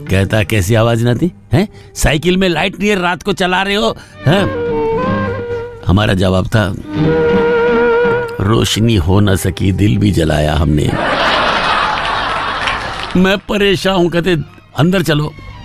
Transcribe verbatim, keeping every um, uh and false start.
कहता कैसी आवाज ना थी हैं? साइकिल में लाइट नहीं है, रात को चला रहे हो हैं? हमारा जवाब था, रोशनी हो न सकी, दिल भी जलाया हमने। मैं परेशान हूं। कहते अंदर चलो।